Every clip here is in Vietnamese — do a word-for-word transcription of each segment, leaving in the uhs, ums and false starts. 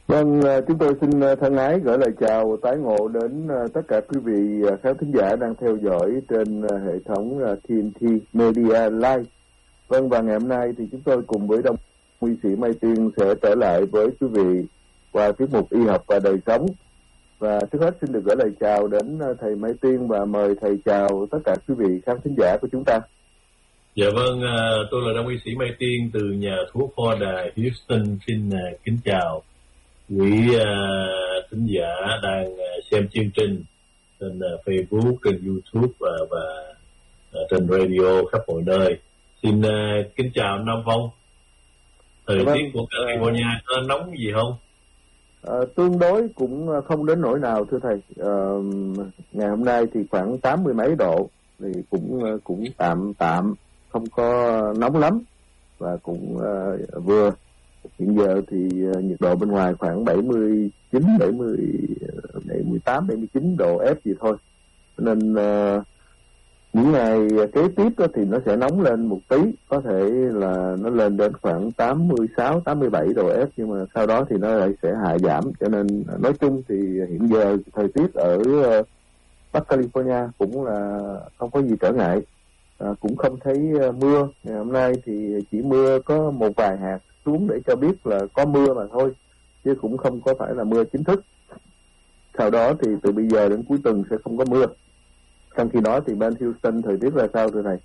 Vâng, chúng tôi xin thân ái gửi lời chào tái ngộ đến tất cả quý vị khán thính giả đang theo dõi trên hệ thống tê en tê Media Live. Vâng, và ngày hôm nay thì chúng tôi cùng với đồng y sĩ Mai Tiên sẽ trở lại với quý vị qua tiết mục Y học và đời sống. Và trước hết xin được gửi lời chào đến thầy Mai Tiên và mời thầy chào tất cả quý vị khán thính giả của chúng ta. Dạ vâng, tôi là đồng y sĩ Mai Tiên từ nhà thuốc Florida, Houston. Xin kính chào quý uh, thính giả đang uh, xem chương trình trên uh, Facebook, trên YouTube và, và uh, trên radio khắp mọi nơi. Xin uh, kính chào Nam Phong. Thời vâng. tiết của California có nóng gì không? À, tương đối cũng không đến nỗi nào thưa thầy. À, ngày hôm nay thì khoảng tám mươi mấy độ, thì cũng cũng tạm tạm, không có nóng lắm và cũng uh, vừa. Hiện giờ thì uh, nhiệt độ bên ngoài khoảng bảy mươi chín, bảy mươi, bảy mươi tám, bảy mươi chín độ F gì thôi. Nên uh, những ngày kế tiếp đó thì nó sẽ nóng lên một tí, có thể là nó lên đến khoảng tám mươi sáu, tám mươi bảy độ F, nhưng mà sau đó thì nó lại sẽ hạ giảm. Cho nên nói chung thì hiện giờ thời tiết ở uh, Bắc California cũng là không có gì trở ngại, à, cũng không thấy uh, mưa. Ngày hôm nay thì chỉ mưa có một vài hạt xuống để cho biết là có mưa mà thôi, chứ cũng không có phải là mưa chính thức. Sau đó thì từ bây giờ đến cuối tuần sẽ không có mưa. Trong khi đó thì bên Houston thời tiết là sao thưa thầy?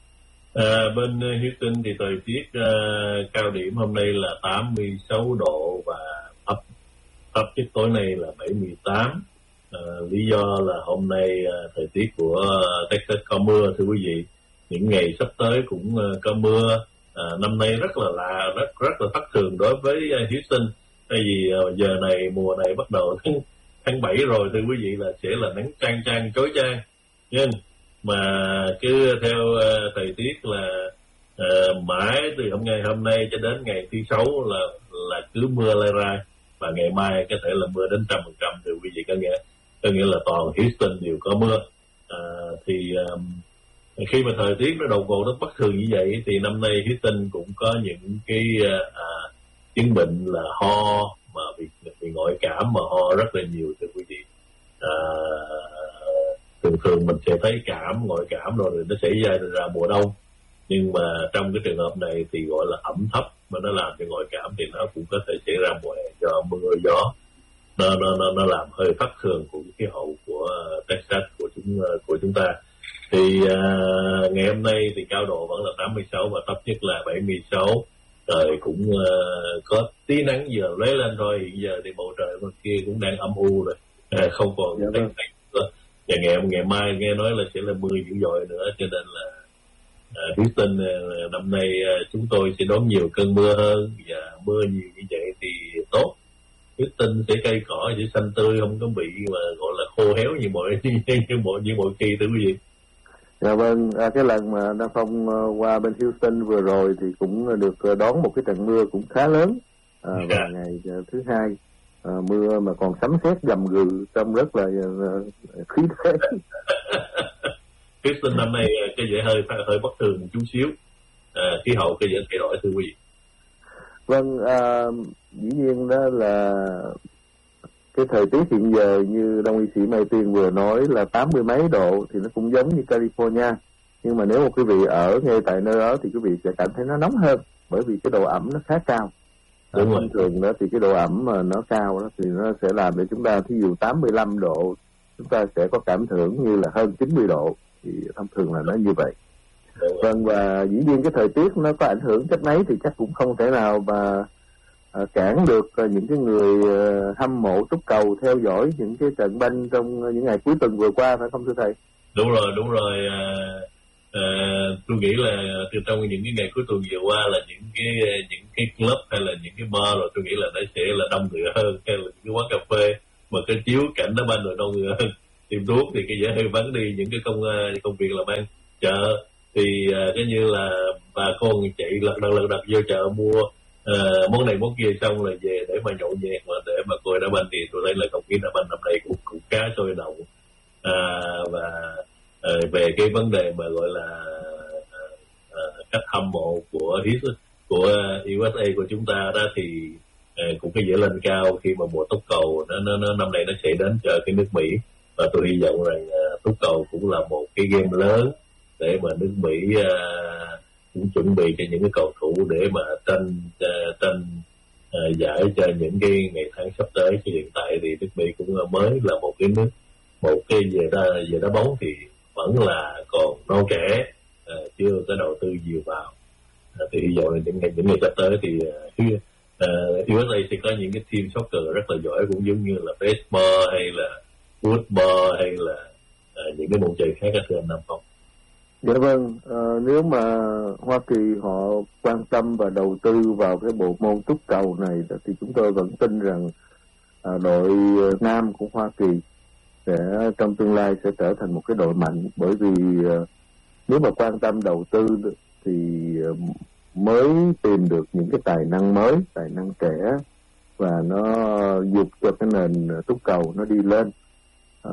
À, bên Houston thì thời tiết uh, cao điểm hôm nay là tám mươi sáu độ và thấp thấp nhất tối nay là bảy mươi tám. À, lý do là hôm nay uh, thời tiết của uh, Texas có mưa thưa quý vị. Những ngày sắp tới cũng uh, có mưa. À, năm nay rất là lạ, rất rất là thất thường đối với uh, Houston. Tại vì uh, giờ này mùa này bắt đầu tháng, tháng bảy rồi thưa quý vị, là sẽ là nắng chang chang chói chang. Nhưng mà cứ theo uh, thời tiết là uh, mãi từ hôm ngày hôm nay cho đến ngày thứ sáu là là cứ mưa lai ra, và ngày mai có thể là mưa đến trăm phần trăm thưa quý vị. Có nghĩa có nghĩa là toàn Houston đều có mưa. Uh, thì um, khi mà thời tiết nó đột ngột nó bất thường như vậy thì năm nay Houston cũng có những cái uh, chứng bệnh là ho, mà vì, vì ngoại cảm mà ho rất là nhiều thưa quý vị. Uh, thường thường mình sẽ thấy cảm, ngoại cảm rồi nó xảy ra ra mùa đông, nhưng mà trong cái trường hợp này thì gọi là ẩm thấp mà nó làm cho ngoại cảm thì nó cũng có thể xảy ra mùa hè do mưa gió. Nó nó nó nó làm hơi thất thường của cái khí hậu của Texas của chúng của chúng ta. Thì uh, ngày hôm nay thì cao độ vẫn là tám mươi sáu và thấp nhất là bảy mươi sáu. Trời cũng uh, có tí nắng vừa lóe lên thôi. Hiện giờ thì bầu trời bên kia cũng đang âm u rồi, uh, không còn dạ xanh xanh nữa. Và ngày ngày mai nghe nói là sẽ là mưa dữ dội nữa, cho nên là uh, Houston uh, năm nay uh, chúng tôi sẽ đón nhiều cơn mưa hơn, và mưa nhiều như vậy thì tốt. Houston sẽ cây cỏ sẽ xanh tươi, không có bị mà gọi là khô héo như mọi như, như mọi như mọi kỳ thưa quý vị. Dạ vâng, à, cái lần mà Đa Phong uh, qua bên Houston vừa rồi thì cũng được uh, đón một cái trận mưa cũng khá lớn à, dạ. vào ngày uh, thứ hai. À, mưa mà còn sấm sét gầm gừ, trông rất là uh, khí thế. Houston năm nay uh, cái dễ hơi hơi bất thường một chút xíu, à, khí hậu cái dễ thay đổi thưa quý vị. Vâng, à, dĩ nhiên đó là cái thời tiết hiện giờ như đồng y sĩ Mai Tiên vừa nói là tám mươi mấy độ thì nó cũng giống như California, nhưng mà nếu mà quý vị ở ngay tại nơi đó thì quý vị sẽ cảm thấy nó nóng hơn, bởi vì cái độ ẩm nó khá cao. Đúng rồi. Thường đó thì cái độ ẩm mà nó cao đó thì nó sẽ làm để chúng ta, thí dụ tám mươi lăm độ chúng ta sẽ có cảm tưởng như là hơn chín mươi độ, thì thông thường là nó như vậy. Vâng, và dĩ nhiên cái thời tiết nó có ảnh hưởng cách mấy thì chắc cũng không thể nào mà À, cản được à, những cái người à, hâm mộ túc cầu theo dõi những cái trận banh trong những ngày cuối tuần vừa qua, phải không thưa thầy? Đúng rồi, đúng rồi. À, à, tôi nghĩ là từ trong những cái ngày cuối tuần vừa qua là những cái những cái club hay là những cái bar rồi tôi nghĩ là nó sẽ là đông người hơn, hay là những cái quán cà phê mà cái chiếu cảnh đá banh rồi đông người hơn. Tiệm thuốc thì cái dễ hơi vắng đi, những cái công công việc làm ăn, chợ thì à, cái như là bà con chạy lật đật lật đật vô chợ mua Uh, món này món kia xong rồi về để mà nhậu nhẹt mà để mà coi đá banh, thì tôi thấy là không khí đá banh năm nay cũng cũng khá sôi động. Uh, và uh, về cái vấn đề mà gọi là uh, uh, cách hâm mộ của của u ét a của chúng ta đó thì cũng có dễ lên cao khi mà mùa túc cầu nó, nó, nó năm nay nó sẽ đến cho cái nước Mỹ, và tôi hy vọng rằng uh, túc cầu cũng là một cái game lớn để mà nước Mỹ uh, cũng chuẩn bị cho những cái cầu thủ để mà tranh uh, tranh uh, giải cho những cái ngày tháng sắp tới. Chứ hiện tại thì nước Mỹ cũng mới là một cái nước, một cái về đá về đá bóng thì vẫn là còn non trẻ, uh, chưa có đầu tư nhiều vào. Uh, thì hy vọng là những ngày những ngày sắp tới thì uh, Uh, u ét a sẽ có những cái team soccer rất là giỏi, cũng giống như là baseball hay là football hay là uh, những cái môn chơi khác. Thưa anh Nam Phong. Dạ vâng, uh, nếu mà Hoa Kỳ họ quan tâm và đầu tư vào cái bộ môn túc cầu này thì chúng tôi vẫn tin rằng uh, đội nam của Hoa Kỳ sẽ trong tương lai sẽ trở thành một cái đội mạnh, bởi vì uh, nếu mà quan tâm đầu tư thì uh, mới tìm được những cái tài năng mới, tài năng trẻ, và nó giúp cho cái nền túc cầu nó đi lên. À,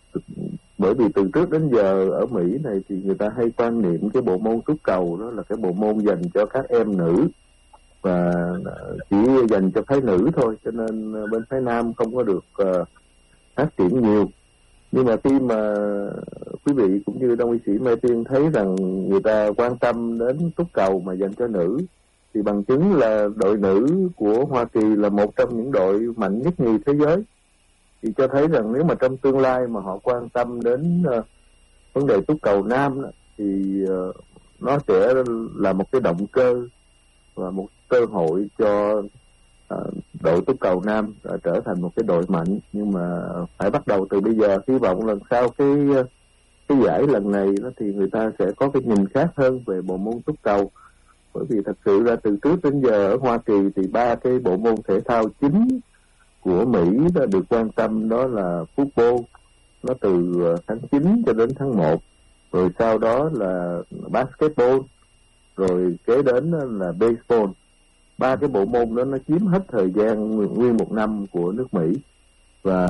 bởi vì từ trước đến giờ ở Mỹ này thì người ta hay quan niệm cái bộ môn túc cầu đó là cái bộ môn dành cho các em nữ, và chỉ dành cho phái nữ thôi, cho nên bên phái nam không có được uh, phát triển nhiều. Nhưng mà khi mà quý vị cũng như Đông Y sĩ Mai Tiên thấy rằng người ta quan tâm đến túc cầu mà dành cho nữ, thì bằng chứng là đội nữ của Hoa Kỳ là một trong những đội mạnh nhất nhì thế giới. Thì cho thấy rằng nếu mà trong tương lai mà họ quan tâm đến uh, vấn đề túc cầu nam đó, thì uh, nó sẽ là một cái động cơ và một cơ hội cho uh, đội túc cầu nam uh, trở thành một cái đội mạnh. Nhưng mà phải bắt đầu từ bây giờ. Hy vọng lần sau cái cái giải lần này đó thì người ta sẽ có cái nhìn khác hơn về bộ môn túc cầu. Bởi vì thật sự ra từ trước đến giờ ở Hoa Kỳ thì ba cái bộ môn thể thao chính của Mỹ đã được quan tâm, đó là football, nó từ tháng chín cho đến tháng một, rồi sau đó là basketball, rồi kế đến là baseball. Ba cái bộ môn đó nó chiếm hết thời gian nguyên một năm của nước Mỹ, và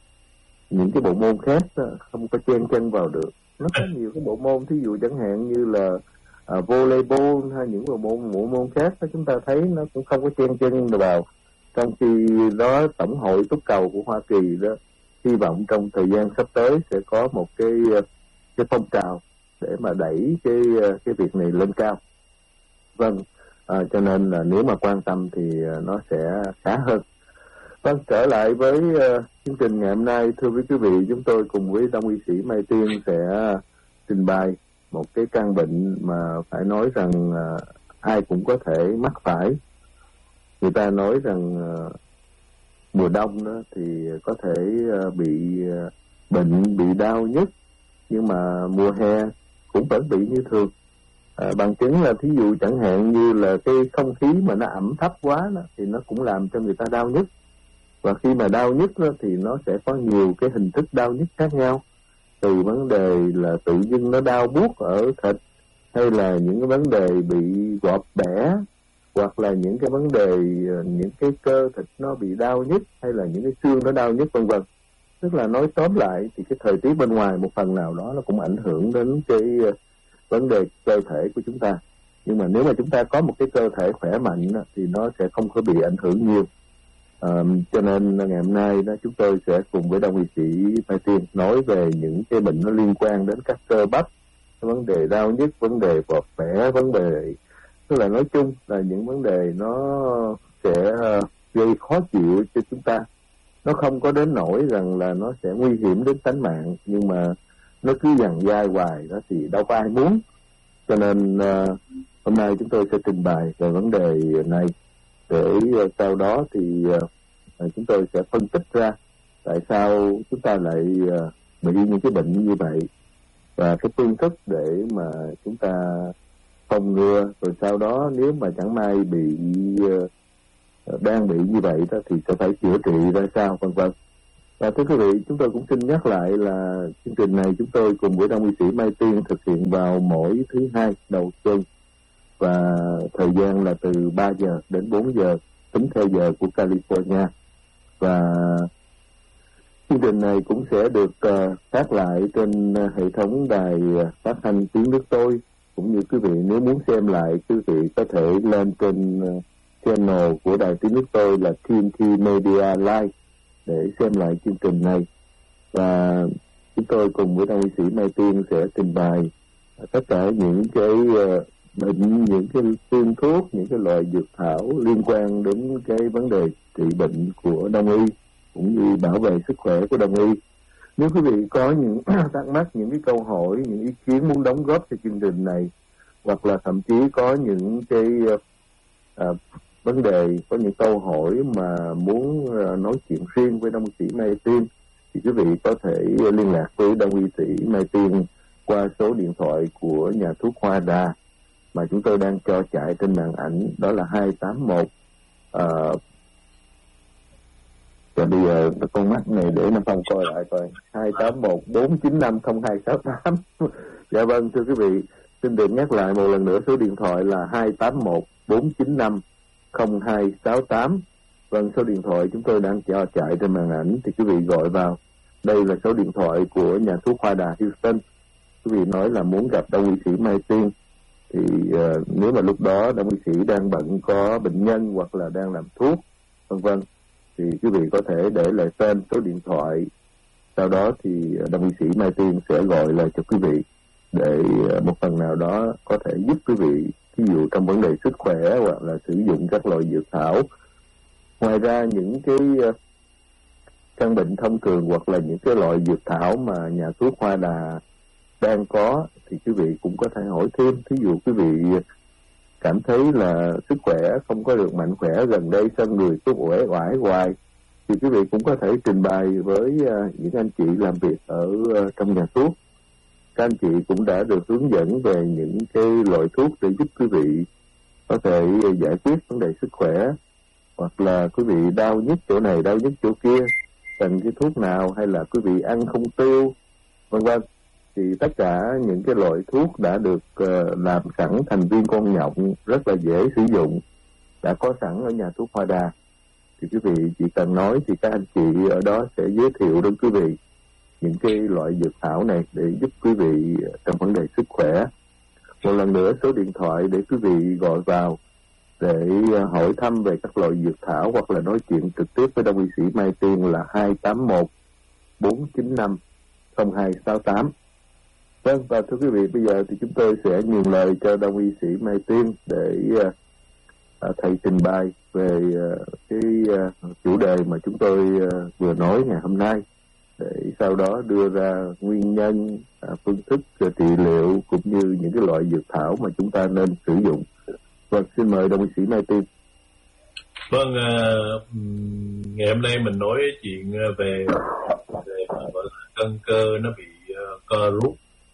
những cái bộ môn khác không có chen chân vào được. Nó có nhiều cái bộ môn, thí dụ chẳng hạn như là uh, volleyball hay những bộ môn bộ môn khác đó, chúng ta thấy nó cũng không có chen chân vào. Trong khi đó Tổng hội túc cầu của Hoa Kỳ đó hy vọng trong thời gian sắp tới sẽ có một cái cái phong trào để mà đẩy cái cái việc này lên cao. Vâng, à, cho nên là nếu mà quan tâm thì nó sẽ khá hơn. Vâng, trở lại với uh, chương trình ngày hôm nay, thưa quý quý vị, chúng tôi cùng với Đông Y sĩ Mai Tiên sẽ trình bày một cái căn bệnh mà phải nói rằng uh, ai cũng có thể mắc phải. Người ta nói rằng uh, mùa đông đó thì có thể uh, bị uh, bệnh, bị đau nhức, nhưng mà mùa hè cũng vẫn bị như thường. À, bằng chứng là thí dụ chẳng hạn như là cái không khí mà nó ẩm thấp quá đó, thì nó cũng làm cho người ta đau nhức. Và khi mà đau nhức đó, thì nó sẽ có nhiều cái hình thức đau nhức khác nhau, từ vấn đề là tự dưng nó đau buốt ở thịt, hay là những cái vấn đề bị gọt bẻ, hoặc là những cái vấn đề những cái cơ thịt nó bị đau nhức, hay là những cái xương nó đau nhức, vân vân. Tức là nói tóm lại thì cái thời tiết bên ngoài một phần nào đó nó cũng ảnh hưởng đến cái vấn đề cơ thể của chúng ta. Nhưng mà nếu mà chúng ta có một cái cơ thể khỏe mạnh đó, thì nó sẽ không có bị ảnh hưởng nhiều. À, cho nên ngày hôm nay đó chúng tôi sẽ cùng với Đông Y sĩ Mai Tiên nói về những cái bệnh nó liên quan đến các cơ bắp, vấn đề đau nhức, vấn đề vọt vẽ, vấn đề, tức là nói chung là những vấn đề nó sẽ gây khó chịu cho chúng ta. Nó không có đến nỗi rằng là nó sẽ nguy hiểm đến tính mạng, nhưng mà nó cứ dằn dai hoài đó thì đâu có ai muốn. Cho nên uh, hôm nay chúng tôi sẽ trình bày về vấn đề này, để uh, sau đó thì uh, chúng tôi sẽ phân tích ra tại sao chúng ta lại uh, bị những cái bệnh như vậy, và cái phương thức để mà chúng ta phòng ngừa, rồi sau đó nếu mà chẳng may bị uh, đang bị như vậy đó thì sẽ phải chữa trị ra sao, vân vân. Và thưa quý vị, chúng tôi cũng xin nhắc lại là chương trình này chúng tôi cùng với Đông Y sĩ Mai Tiên thực hiện vào mỗi thứ hai đầu tuần, và thời gian là từ ba giờ đến bốn giờ tính theo giờ của California. Và chương trình này cũng sẽ được uh, phát lại trên uh, hệ thống đài uh, phát thanh Tiếng Nước Tôi. Cũng như quý vị nếu muốn xem lại, quý vị có thể lên trên uh, channel của đài tiếng nước tôi là tê en tê Media Live để xem lại chương trình này. Và chúng tôi cùng với đồng y sĩ Mai Tiên sẽ trình bày tất cả những cái uh, bệnh, những cái phương thuốc, những cái loại dược thảo liên quan đến cái vấn đề trị bệnh của đông y cũng như bảo vệ sức khỏe của đông y. Nếu quý vị có những thắc mắc, những cái câu hỏi, những ý kiến muốn đóng góp cho chương trình này, hoặc là thậm chí có những cái uh, vấn đề, có những câu hỏi mà muốn uh, nói chuyện riêng với đồng y sĩ Mai Tiên, thì quý vị có thể liên lạc với đồng y sĩ Mai Tiên qua số điện thoại của nhà thuốc Hoa Đà mà chúng tôi đang cho chạy trên màn ảnh, đó là hai tám một. Uh, và bây giờ con mắt này để Nam Phong coi lại coi, hai tám một bốn chín năm không hai sáu tám. Dạ vâng, thưa quý vị, xin được nhắc lại một lần nữa, số điện thoại là hai tám một bốn chín năm không hai sáu tám. Vâng, số điện thoại chúng tôi đang cho chạy trên màn ảnh thì quý vị gọi vào. Đây là số điện thoại của nhà thuốc Hoa Đà Houston. Quý vị nói là muốn gặp đồng y sĩ Mai Tiên, thì uh, nếu mà lúc đó đồng y sĩ đang bận có bệnh nhân hoặc là đang làm thuốc vân vân, thì quý vị có thể để lại tên, số điện thoại, sau đó thì đồng y sĩ Mai Tiên sẽ gọi lại cho quý vị để uh, một phần nào đó có thể giúp quý vị, ví dụ trong vấn đề sức khỏe hoặc là sử dụng các loại dược thảo. Ngoài ra những cái uh, căn bệnh thông thường hoặc là những cái loại dược thảo mà nhà thuốc Hoa Đà đang có thì quý vị cũng có thể hỏi thêm. Thí dụ quý vị cảm thấy là sức khỏe không có được mạnh khỏe, gần đây thân người cứ uể oải hoài, thì quý vị cũng có thể trình bày với uh, những anh chị làm việc ở uh, trong nhà thuốc. Các anh chị cũng đã được hướng dẫn về những cái loại thuốc để giúp quý vị có thể giải quyết vấn đề sức khỏe, hoặc là quý vị đau nhức chỗ này, đau nhức chỗ kia, cần cái thuốc nào, hay là quý vị ăn không tiêu, vân vân. Thì tất cả những cái loại thuốc đã được uh, làm sẵn thành viên con nhộng, rất là dễ sử dụng, đã có sẵn ở nhà thuốc Hoa Đà. Thì quý vị chỉ cần nói thì các anh chị ở đó sẽ giới thiệu đến quý vị những cái loại dược thảo này để giúp quý vị trong vấn đề sức khỏe. Một lần nữa, số điện thoại để quý vị gọi vào để hỏi thăm về các loại dược thảo hoặc là nói chuyện trực tiếp với đồng y sĩ Mai Tiên là hai tám một bốn chín năm không hai sáu tám. Vâng, và thưa quý vị, bây giờ thì chúng tôi sẽ nhường lời cho đồng y sĩ Mai Tiên để uh, thầy trình bày về uh, cái uh, chủ đề mà chúng tôi uh, vừa nói ngày hôm nay, để sau đó đưa ra nguyên nhân, uh, phương thức uh, trị liệu cũng như những cái loại dược thảo mà chúng ta nên sử dụng. Vâng, xin mời đồng y sĩ Mai Tiên. Vâng, uh, ngày hôm nay mình nói chuyện về, về cân cơ nó bị uh, co rút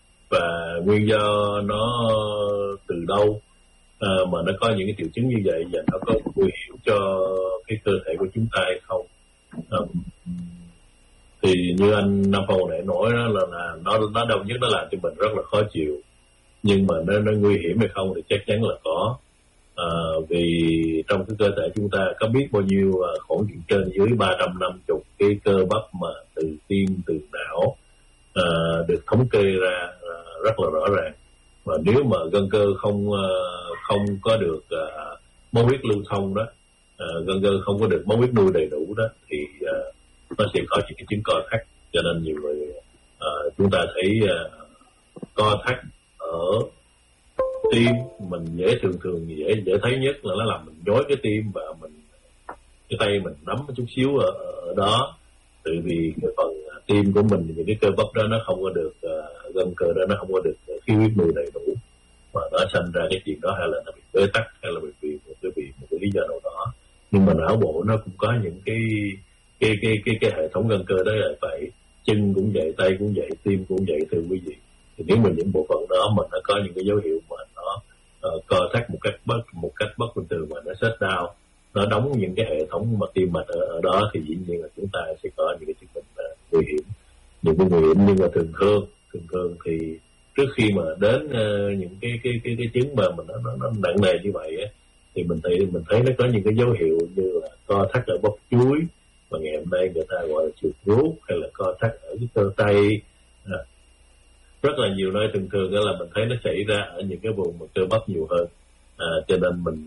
và nguyên do nó từ đâu, à, mà nó có những cái triệu chứng như vậy và nó có nguy hiểm cho cái cơ thể của chúng ta hay không. À, thì như anh Nam Phong nãy nói đó là, là nó nó đâu nhất nó làm cho mình rất là khó chịu, nhưng mà nó nó nguy hiểm hay không thì chắc chắn là có. À, vì trong cái cơ thể chúng ta có biết bao nhiêu khoảng trên dưới ba trăm năm mươi cái cơ bắp mà từ tim, từ não à, được thống kê ra rất là rõ ràng. Và nếu mà gân cơ không không có được uh, máu huyết lưu thông đó, uh, gân cơ không có được máu huyết nuôi đầy đủ đó, thì uh, nó sẽ có những cái chứng co thắt. Cho nên nhiều người uh, chúng ta thấy uh, co thắt ở tim mình dễ thường thường dễ dễ thấy nhất là nó làm mình nhói cái tim, và mình cái tay mình nắm chút xíu ở, ở đó, tự vì cái phần tim của mình, những cái cơ bắp đó nó không có được uh, gân cơ đó nó không có được khí huyết nuôi đầy đủ, mà nó sinh ra cái chuyện đó, hay là nó bị bế tắc, hay là bị vì một cái vì một cái lý do nào đó. Nhưng mà não bộ nó cũng có những cái cái cái cái cái hệ thống gân cơ đó là vậy, chân cũng vậy, tay cũng vậy, tim cũng vậy thưa quý vị. Thì nếu mà những bộ phận đó mà nó có những cái dấu hiệu mà nó uh, co thắt một cách bất một cách bất bình thường, mà nó shut down, nó đóng những cái hệ thống mà tim mạch ở, ở đó, thì dĩ nhiên là chúng ta sẽ có những cái chứng bệnh uh, nguy hiểm, những cái nguy hiểm. Nhưng mà thường thường thường thường thì trước khi mà đến uh, những cái cái cái cái chứng mà mình nó, nó, nó nặng nề như vậy á, thì mình thấy mình thấy nó có những cái dấu hiệu như là co thắt ở bắp chuối, mà ngày hôm nay người ta gọi là chuột rút, hay là co thắt ở cái cơ tay. À, rất là nhiều nơi thường thường là mình thấy nó xảy ra ở những cái vùng mà cơ bắp nhiều hơn. À, cho nên mình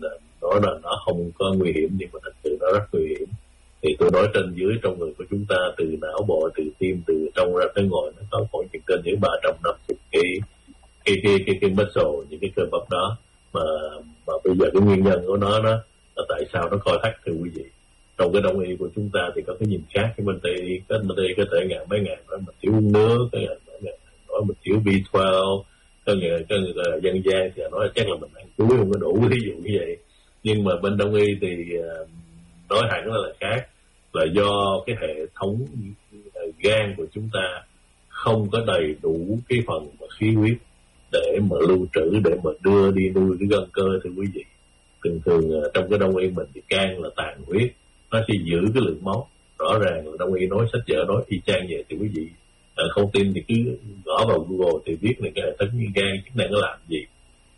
nói là nó không có nguy hiểm, nhưng mà thật sự nó rất nguy hiểm. Thì tôi nói trên dưới trong người của chúng ta, từ não bộ, từ tim, từ trong ra tới ngoài, nó có khoảng chừng trên dưới ba trăm năm mươi cái cái cái cái cái muscle, những cái cơ bắp đó. Mà mà bây giờ cái nguyên nhân của nó đó là tại sao nó co thắt, thưa quý vị. Trong cái đông y của chúng ta thì có cái nhìn khác. Cái bên tây, cái bên tây có thể ngàn mấy ngàn nói mình thiếu nước, cái ngàn mấy ngàn nói mình thiếu B mười hai, cái người cái người là dân gian thì nói là chắc là mình ăn chuối không có đủ, ví dụ như vậy. Nhưng mà bên đông y thì nói hẳn là khác, là do cái hệ thống gan của chúng ta không có đầy đủ cái phần mà khí huyết để mà lưu trữ, để mà đưa đi nuôi cái gân cơ, thưa quý vị. Thường thường trong cái đông y mình thì gan là tàn huyết, nó sẽ giữ cái lượng máu. Rõ ràng là đông y nói, sách vở nói y chang vậy, thì quý vị à, không tin thì cứ gõ vào Google thì biết là cái hệ thống gan chức năng nó làm gì.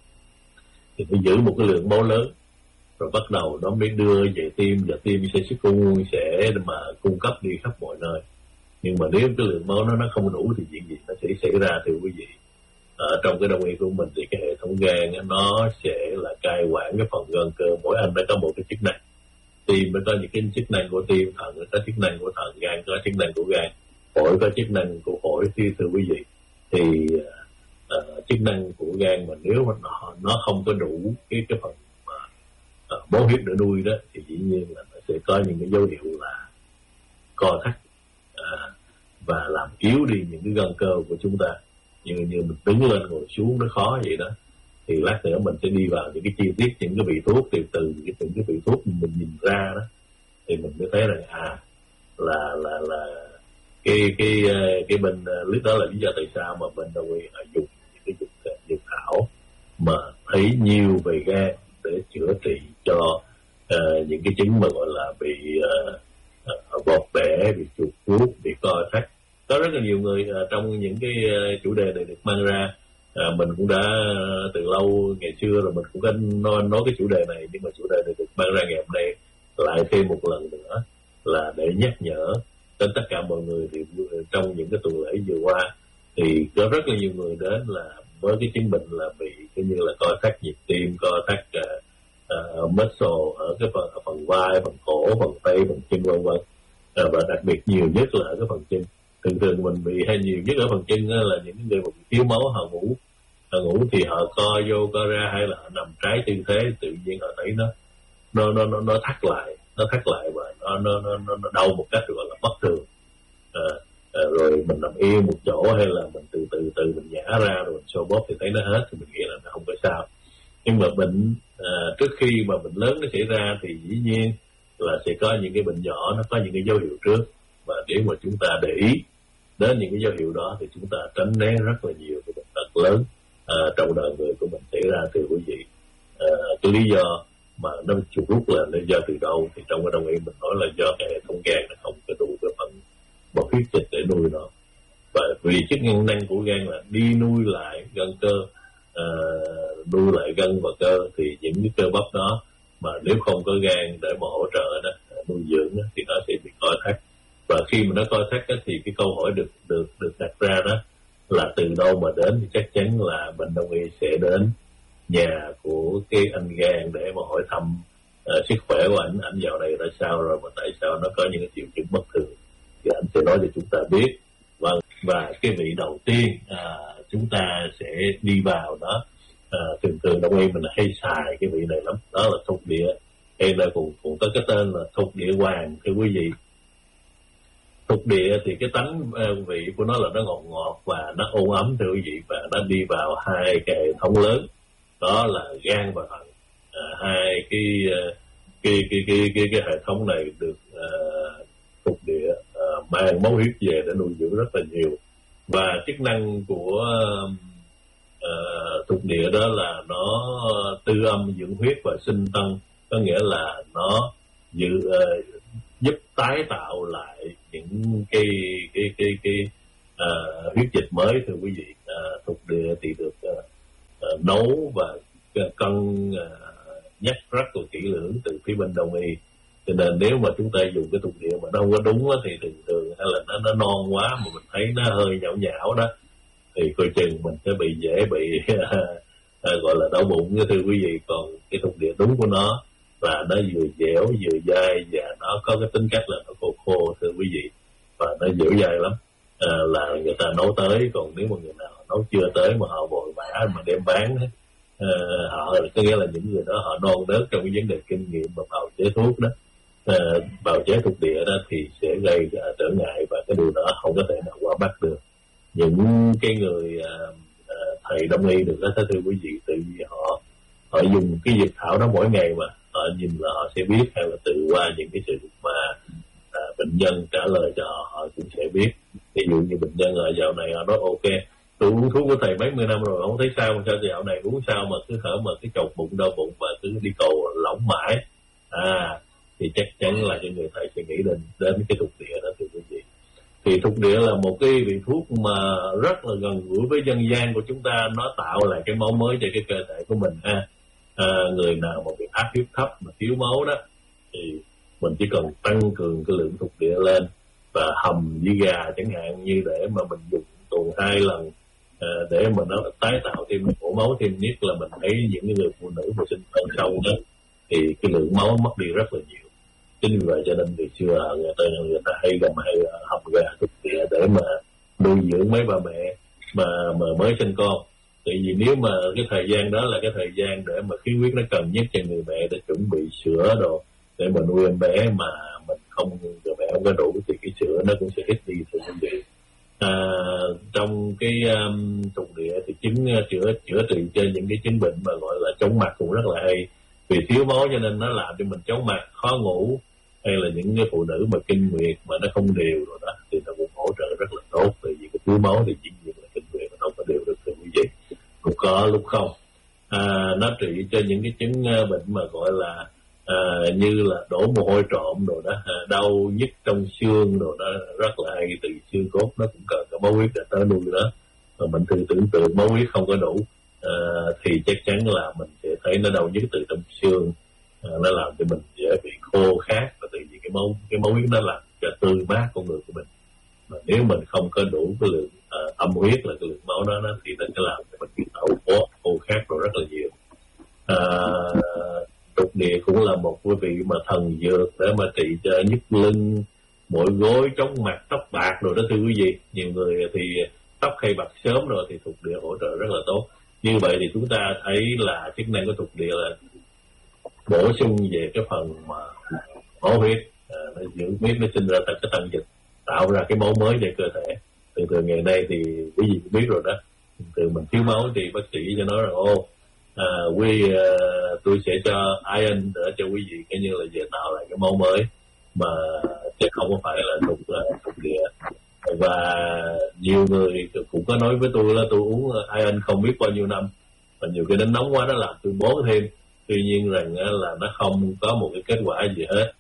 Thì phải giữ một cái lượng máu lớn, rồi bắt đầu nó mới đưa về tim, và tim sẽ sức cung sẽ mà cung cấp đi khắp mọi nơi. Nhưng mà nếu cái lượng máu nó nó không đủ thì chuyện gì nó sẽ xảy ra, thưa quý vị. Ở trong cái đông y của mình thì cái hệ thống gan nó sẽ là cai quản cái phần gân cơ, mỗi anh nó có một cái chức năng. Tim nó có những cái chức năng của tim, thận nó có chức năng của thận, gan có chức năng của gan, phổi có chức năng của phổi, thì thưa quý vị. Thì uh, chức năng của gan mà nếu mà nó, nó không có đủ cái cái phần mà uh, bó huyết để nuôi đó, thì dĩ nhiên là nó sẽ có những cái dấu hiệu là co thắt uh, và làm yếu đi những cái gân cơ của chúng ta. Như như mình đứng lên ngồi xuống nó khó vậy đó. Thì lát nữa mình sẽ đi vào những cái chi tiết, những cái vị thuốc, từ từ những cái, cái vị thuốc mình nhìn ra đó, thì mình mới thấy rằng à là là là cái cái cái bên lúc đó là lý do tại sao mà bên đông y dùng những cái dược dược thảo mà thấy nhiều về gan để chữa trị cho uh, những cái chứng mà gọi là bị uh, uh, bọt bẻ, bị chuột rút, bị co thắt. Có rất là nhiều người uh, trong những cái uh, chủ đề này được mang ra. À, mình cũng đã từ lâu ngày xưa rồi mình cũng có nói, nói cái chủ đề này, nhưng mà chủ đề này được mang ra ngày hôm nay lại thêm một lần nữa là để nhắc nhở đến tất cả mọi người. Thì trong những cái tuần lễ vừa qua thì có rất là nhiều người đến là với cái chứng bệnh là bị coi như là co thắt nhịp tim, co thắt uh, uh, muscle ở cái phần ở phần vai, phần cổ, phần tay, phần chân vân vân. Uh, và đặc biệt nhiều nhất là ở cái phần chân. Thường thường mình bị hay nhiều nhất ở phần chân là những người mà bị thiếu máu, họ ngủ họ ngủ thì họ co vô co ra, hay là họ nằm trái tư thế, tự nhiên họ thấy nó nó nó nó, nó thắt lại nó thắt lại và nó nó nó nó đau một cách gọi là bất thường. À, à, rồi mình nằm yên một chỗ, hay là mình từ từ từ mình nhả ra rồi mình xoa bóp thì thấy nó hết, thì mình nghĩ là nó không có sao. Nhưng mà bệnh à, trước khi mà bệnh lớn nó xảy ra thì dĩ nhiên là sẽ có những cái bệnh nhỏ, nó có những cái dấu hiệu trước, và nếu mà chúng ta để ý đến những cái dấu hiệu đó thì chúng ta tránh né rất là nhiều cái bệnh tật lớn à, trong đời người của mình xảy ra, thưa quý vị. À, cái lý do mà nó chuột rút là lý do từ đâu, thì trong cái đông y mình nói là do cái hệ thống gan nó không có đủ cái phần bọt huyết dịch để nuôi nó. Và vì chức năng của gan là đi nuôi lại gân cơ, à, nuôi lại gân và cơ, thì những cái cơ bắp đó mà nếu không có gan để mà hỗ trợ đó, nuôi dưỡng đó, thì nó sẽ bị co thắt. Và khi mà nó co thắt đó, thì cái câu hỏi được được được đặt ra đó là từ đâu mà đến, thì chắc chắn là bệnh đông y sẽ đến nhà của cái anh gan để mà hỏi thăm uh, sức khỏe của ảnh, ảnh dạo này ra sao rồi, mà tại sao nó có những cái triệu chứng bất thường, thì ảnh sẽ nói cho chúng ta biết. Và và cái vị đầu tiên uh, chúng ta sẽ đi vào đó, uh, thường thường đông y mình hay xài cái vị này lắm, đó là thục địa, hay là cũng cũng có cái tên là thục địa hoàng, thưa quý vị. Thục địa thì cái tánh uh, vị của nó là nó ngọt ngọt và nó ôn ấm, thưa quý vị, và nó đi vào hai cái hệ thống lớn, đó là gan và thận. À, hai cái, uh, cái, cái cái cái cái hệ thống này được uh, thục địa uh, mang máu huyết về để nuôi dưỡng rất là nhiều. Và chức năng của uh, thục địa đó là nó tư âm dưỡng huyết và sinh tân, có nghĩa là nó dự uh, giúp tái tạo lại những cái cái cái cái uh, huyết dịch mới, thưa quý vị. Uh, thục địa thì được uh, uh, nấu và cân uh, nhắc rất là kỹ lưỡng từ phía bên đông y, cho nên nếu mà chúng ta dùng cái thục địa mà nó không có đúng đó, thì thường thường hay là nó nó non quá mà mình thấy nó hơi nhão nhão đó, thì coi chừng mình sẽ bị dễ bị uh, uh, gọi là đau bụng, thưa quý vị. Còn cái thục địa đúng của nó là nó vừa dẻo vừa dai và nó có cái tính cách là nó khô khô thưa quý vị, và nó dẻo dai lắm. À, là người ta nấu tới, còn nếu mà người nào nấu chưa tới mà họ vội vã mà đem bán, à, họ có nghĩa là những người đó họ non nớt trong cái vấn đề kinh nghiệm mà bào chế thuốc đó, à, bào chế thuộc địa đó thì sẽ gây uh, trở ngại, và cái điều đó không có thể nào qua mắt được những cái người uh, uh, thầy đông y được đó thưa quý vị. Tự vì họ họ dùng cái dược thảo đó mỗi ngày mà họ nhìn là họ sẽ biết, hay là tự qua những cái sự mà à, bệnh nhân trả lời cho họ, họ cũng sẽ biết. Ví dụ như bệnh nhân ở dạo này họ nói ok, tôi uống thuốc của thầy mấy mươi năm rồi không thấy sao, sao dạo này uống sao mà cứ hở mà cái chột bụng đau bụng và cứ đi cầu lỏng mãi, à thì chắc chắn là cho người thầy sẽ nghĩ đến đến cái thuộc địa đó thưa quý vị. Thì thuộc địa là một cái vị thuốc mà rất là gần gũi với dân gian của chúng ta, nó tạo lại cái máu mới cho cái cơ thể của mình ha. À, người nào mà bị áp huyết thấp mà thiếu máu đó thì mình chỉ cần tăng cường cái lượng thuộc địa lên và hầm với gà chẳng hạn, như để mà mình dùng tuần hai lần à, để mà nó tái tạo thêm mỡ máu thêm. Nhất là mình thấy những người phụ nữ mà sinh con sâu đó thì cái lượng máu mất đi rất là nhiều. Chính vì vậy cho nên từ xưa người ta người ta hay gầm hay hầm gà thuộc địa để mà nuôi dưỡng mấy bà mẹ mà mà mới sinh con. Tại vì nếu mà cái thời gian đó là cái thời gian để mà khí huyết nó cần nhất cho người mẹ để chuẩn bị sữa đồ để mà nuôi em bé, mà mình không, người mẹ không có đủ thì cái sữa nó cũng sẽ ít đi thưa quý vị. À, trong cái um, thuộc địa thì chứng uh, chữa chữa trị cho những cái chứng bệnh mà gọi là chóng mặt cũng rất là hay. Vì thiếu máu cho nên nó làm cho mình chóng mặt, khó ngủ, hay là những cái phụ nữ mà kinh nguyệt mà nó không đều rồi đó thì nó cũng hỗ trợ rất là tốt. Tại vì cái thiếu máu thì dĩ nhiên là kinh nguyệt nó không có đều được thưa quý vị, lúc có lúc không. À, nó trị cho những cái chứng uh, bệnh mà gọi là à, như là đổ mồ hôi trộm rồi đó, à, đau nhức trong xương rồi đó, rất là hay. Từ xương cốt nó cũng cần cái máu huyết để tới nuôi đó. Mà mình thử tưởng tượng máu huyết không có đủ à, thì chắc chắn là mình sẽ thấy nó đau nhức từ trong xương, à, nó làm cho mình dễ bị khô khát, và từ vì cái máu cái máu huyết nó làm cho tươi mát con người của mình. Mà nếu mình không có đủ cái lượng à, âm huyết là cái lượng máu đó, nó thì nó sẽ làm cho mình bị đau khô khô khát rồi rất là nhiều. À, thuộc địa cũng là một quý vị mà thần dược để mà trị cho nhức lưng, mỏi gối, chóng mặt, tóc bạc rồi đó thưa quý vị. Nhiều người thì tóc hay bạc sớm rồi thì thuộc địa hỗ trợ rất là tốt. Như vậy thì chúng ta thấy là chức năng của thuộc địa là bổ sung về cái phần mà máu huyết, à, nó giữ huyết nó sinh ra tại cái tăng dịch, tạo ra cái máu mới cho cơ thể. Từ từ ngày nay thì quý vị cũng biết rồi đó, từ mình thiếu máu thì bác sĩ cho nói rằng ô à, quý uh, tôi sẽ cho iron để cho quý vị cái như là về tạo lại cái máu mới, mà chứ không có phải là thuộc uh, thuộc địa. Và nhiều người cũng có nói với tôi là tôi uống iron không biết bao nhiêu năm, và nhiều cái đến nóng quá nó làm tôi bón thêm. Tuy nhiên rằng là nó không có một cái kết quả gì hết.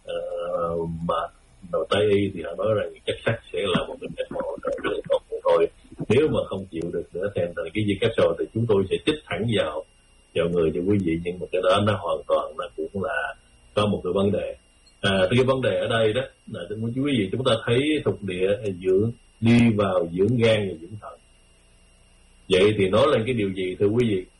Uh, mà đầu Tây y thì họ nói rằng chất sắt sẽ là một cái chất hỗ trợ rất là tốt thôi. Nếu mà không chịu được nữa thêm thành cái gì cách rồi thì chúng tôi sẽ chích thẳng vào vào người cho quý vị. Nhưng mà cái đó nó hoàn toàn nó cũng là có một cái vấn đề. À, cái vấn đề ở đây đó là quý vị chúng ta thấy thuộc địa dưỡng đi vào dưỡng gan và dưỡng thận. Vậy thì nói lên cái điều gì thưa quý vị?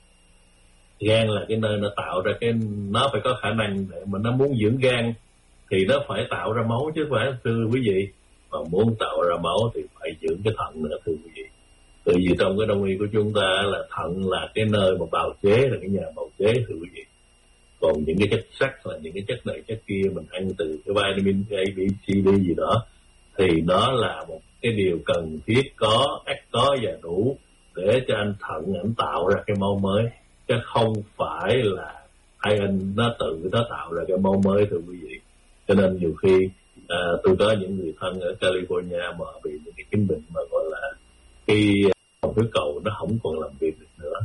Gan là cái nơi nó tạo ra cái, nó phải có khả năng để mà nó muốn dưỡng gan thì nó phải tạo ra máu chứ phải thưa quý vị. Mà muốn tạo ra máu thì phải dưỡng cái thận nữa thưa quý vị. Từ vì trong cái đông y của chúng ta là thận là cái nơi mà bào chế, là cái nhà bào chế thưa quý vị. Còn những cái chất sắt là những cái chất này chất kia mình ăn từ cái vitamin A, B, C, D gì đó thì nó là một cái điều cần thiết, có, ắt có và đủ để cho anh thận anh tạo ra cái máu mới, chứ không phải là ai anh nó tự nó tạo ra cái máu mới thưa quý vị. Cho nên nhiều khi à, tôi có những người thân ở California mà bị những cái chứng bệnh mà gọi là cái hồng huyết cầu nó không còn làm việc được nữa.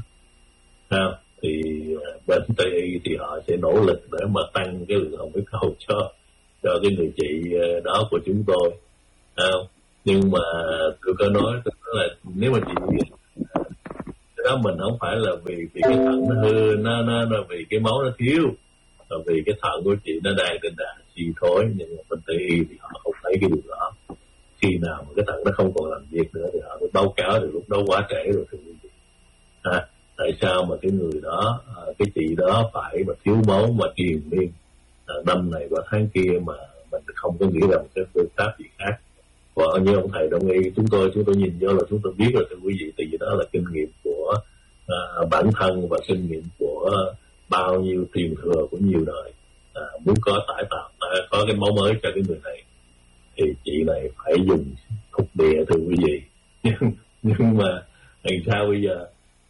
À, thì bên Tây y thì họ sẽ nỗ lực để mà tăng cái lượng hồng huyết cầu cho cho cái người chị đó của chúng tôi. À, nhưng mà tôi có nói tôi nói là nếu mà chị đó mình không phải là vì vì cái thận nó hư, nó nó, nó vì cái máu nó thiếu, và vì cái thận của chị nó đang trên đà suy thoái. Nhưng mà bên Tây y thì họ không thấy cái điều đó. Khi nào mà cái thận nó không còn làm việc nữa thì họ mới báo cáo, được lúc đó quá trễ rồi thưa quý vị. À, tại sao mà cái người đó, cái chị đó phải mà thiếu máu mà triền miên năm này qua tháng kia mà mình không có nghĩ rằng cái phương pháp gì khác. Và như ông thầy Đông Y, chúng tôi chúng tôi nhìn vô là chúng tôi biết rồi thưa quý vị, tại vì đó là kinh nghiệm của uh, bản thân và kinh nghiệm của bao nhiêu truyền thừa của nhiều đời. Uh, muốn có tải tạo uh, có cái máu mới cho cái người này thì chị này phải dùng thục địa thưa quý vị. nhưng, nhưng mà làm sao bây giờ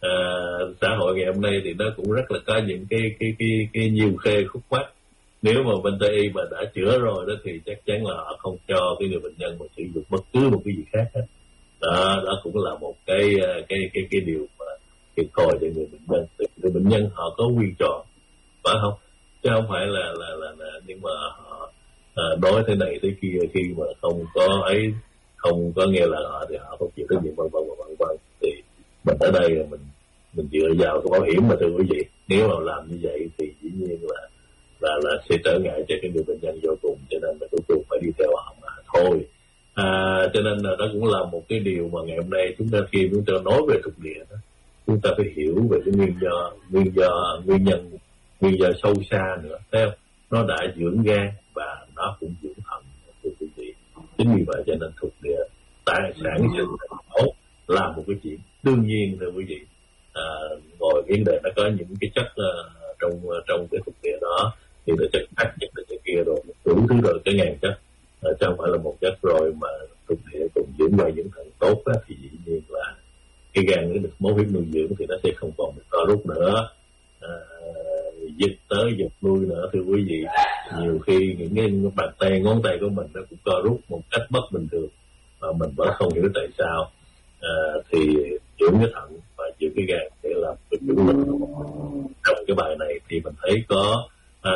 uh, xã hội ngày hôm nay thì nó cũng rất là có những cái cái cái cái nhiều khê khúc mắc. Nếu mà bên Tây y mà đã chữa rồi đó thì chắc chắn là họ không cho cái người bệnh nhân mà sử dụng bất cứ một cái gì khác hết. Đó, đó cũng là một cái cái cái cái điều mà thiệt thòi cho người bệnh nhân. Người bệnh nhân họ có quyền chọn, phải không? Chứ không phải là là là, là nhưng mà họ à, nói thế này thế kia khi mà không có ấy, không có nghe lời họ thì họ không chịu trách nhiệm vân vân vân vân. Thì mình ở đây là mình mình dựa vào cái bảo hiểm mà thưa quý vị. Nếu mà làm như vậy thì dĩ nhiên là là là sẽ trở ngại cho cái người bệnh nhân vô cùng, cho nên là cuối cùng phải đi theo họ mà thôi. À, cho nên là đó cũng là một cái điều mà ngày hôm nay chúng ta khi chúng ta nói về thuộc địa đó, chúng ta phải hiểu về cái nguyên do nguyên do nguyên nhân nguyên do sâu xa nữa, thấy không? Nó đã dưỡng gan và nó cũng dưỡng thận thưa quý vị. Chính vì vậy cho nên thuộc địa tại sản sinh máu là một cái chuyện đương nhiên thưa quý vị. À, ngồi vấn đề nó có những cái chất uh, trong trong cái thuộc địa đó thì là chất khác chất là chất kia rồi đủ thứ rồi cái ngàn chất, à, chứ không phải là một chất rồi mà thuộc địa cùng dưỡng vào những thận tốt đó, thì dĩ nhiên là cái gan nó được máu huyết nuôi dưỡng thì nó sẽ không còn bị co rút nữa, à, dịch tới dịch lui nữa thưa quý vị. Nhiều khi những cái bàn tay ngón tay của mình nó cũng co rút một cách bất bình thường mà mình vẫn không hiểu tại sao. À, thì dưỡng cái thận và dưỡng cái gan để làm cái chủ lực. Trong cái bài này thì mình thấy có à,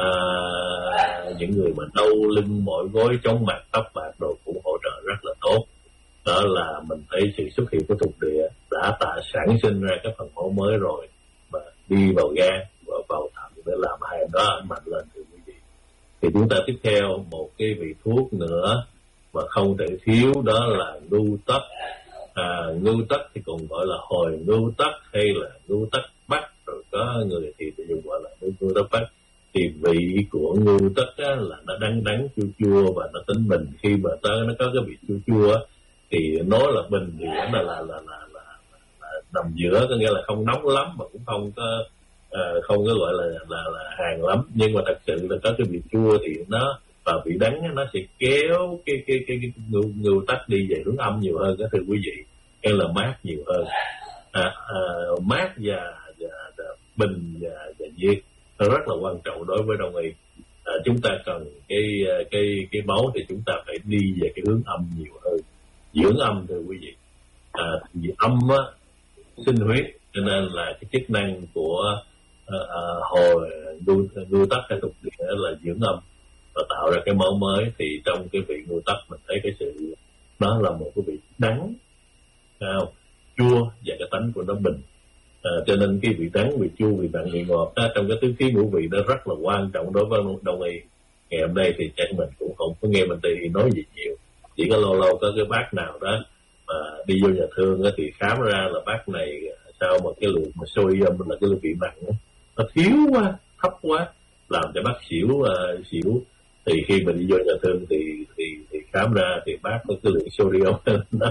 những người mà đau lưng mỏi gối chóng mặt tóc bạc đồ cũng hỗ trợ rất là tốt. Đó là mình thấy sự xuất hiện của thuộc địa đã tạo sản sinh ra các phần máu mới rồi mà đi vào gan và vào thận để làm hai đó mạnh lên thưa quý vị. Thì chúng ta tiếp theo một cái vị thuốc nữa mà không thể thiếu, đó là ngưu tất. À, ngưu tất thì còn gọi là hồi ngưu tất hay là ngưu tất bắc, rồi có người thì dùng gọi là ngưu tất bắc. Thì vị của ngưu tất á, là nó đắng đắng chua chua và nó tính bình. Khi mà tới nó có cái vị chua chua thì nói là bình thì nó là là là, là, là, là nằm giữa, có nghĩa là không nóng lắm mà cũng không có uh, không có gọi là là, là hàng lắm, nhưng mà thật sự là có cái vị chua thì nó và vị đắng nó sẽ kéo cái cái cái, cái ngưu, ngưu tất đi về hướng âm nhiều hơn đó thưa quý vị, hay là mát nhiều hơn. À, à, mát và, và, và bình và, và nhiệt nó rất là quan trọng đối với đông y. À, chúng ta cần cái cái cái máu thì chúng ta phải đi về cái hướng âm nhiều hơn, dưỡng âm thưa quý vị. À, vì âm á, sinh huyết, cho nên là cái chức năng của à, à, hồi ngưu ngưu tất hay thuộc địa là dưỡng âm và tạo ra cái máu mới. Thì trong cái vị ngưu tất mình thấy cái sự đó là một cái vị đắng, không? Chua và cái tánh của nó bình. À, cho nên cái vị đắng, vị chua, vị mặn, vị ngọt đó, trong cái tứ khí ngũ vị đó rất là quan trọng đối với đông y. Ngày hôm nay thì chắc mình cũng không có nghe bên Tây y nói gì nhiều, chỉ có lâu lâu có cái bác nào đó mà đi vô nhà thương đó, thì khám ra là bác này sao mà cái lượng mà sodium là cái lượng vị mặn đó, nó thiếu quá, thấp quá, làm cho bác xỉu uh, xỉu. Thì khi mình đi vô nhà thương thì thì thì khám ra thì bác có cái lượng sodium nó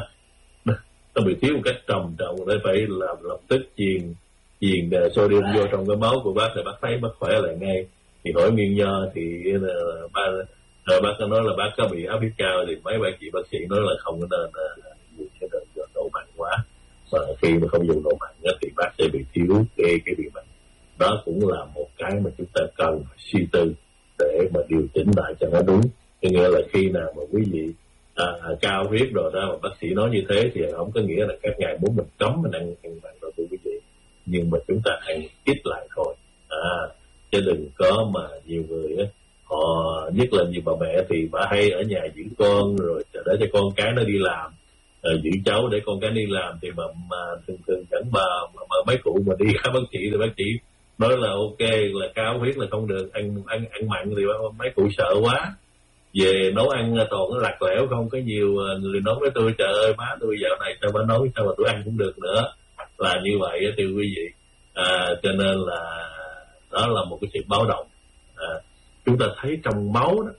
nó bị thiếu một cách trầm trọng, để phải làm lập tức truyền truyền sodium vô trong cái máu của bác, thì bác thấy bác khỏe lại ngay. Thì hỏi nguyên do thì uh, ba uh, bác có nói là bác có bị áp huyết cao, thì mấy bác chị bác sĩ nói là không có nên dùng cái đơn độ mặn quá, và khi mà không dùng độ mặn thì bác sẽ bị thiếu cái cái vị mặn. Đó cũng là một cái mà chúng ta cần suy tư để mà điều chỉnh lại cho nó đúng. Có nghĩa là khi nào mà quý vị à, cao huyết rồi đó mà bác sĩ nói như thế thì không có nghĩa là các ngài muốn mình cấm mình ăn ăn mặn đâu thưa quý vị, nhưng mà chúng ta ăn ít lại thôi. À, chứ đừng có mà nhiều người á, họ nhất là nhiều bà mẹ thì bà hay ở nhà giữ con rồi để cho con cái nó đi làm, rồi giữ cháu để con cái đi làm, thì mà, mà thường thường dẫn bà mà, mà mấy cụ mà đi khám bác sĩ thì bác sĩ nói là ok là cao huyết là không được ăn ăn ăn mặn, thì mấy cụ sợ quá, về nấu ăn toàn nó lạc lẽo không. Có nhiều người nói với tôi trời ơi má tôi dạo này sao bà nói sao mà tôi ăn cũng được nữa, là như vậy á thưa quý vị. à, cho nên là đó là một cái sự báo động. À, chúng ta thấy trong máu đó